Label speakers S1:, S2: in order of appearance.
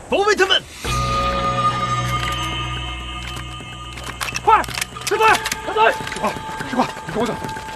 S1: 包围他们！
S2: 快，陈队，陈队，
S3: 师哥，你跟我走。